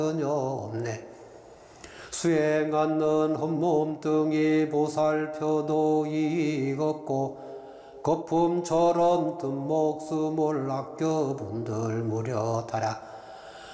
전혀 없네. 수행 않는 헛몸뚱이 보살펴도 이익없고 거품처럼 든 목숨을 아껴 분들 무료하라.